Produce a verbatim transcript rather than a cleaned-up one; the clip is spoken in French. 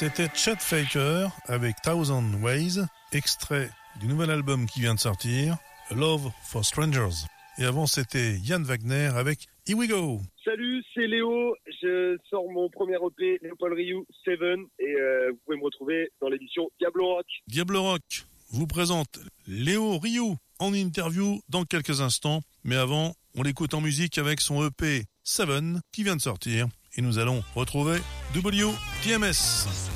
C'était Chet Faker avec Thousand Ways, extrait du nouvel album qui vient de sortir, A Love for Strangers. Et avant, c'était Yann Wagner avec Here We Go. Salut, c'est Léo. Je sors mon premier E P, Léopold Rioux, Seven. Et euh, vous pouvez me retrouver dans l'émission Diablo Rock. Diablo Rock vous présente Léo Rioux en interview dans quelques instants. Mais avant, on l'écoute en musique avec son E P Seven qui vient de sortir. Et nous allons retrouver W T M S.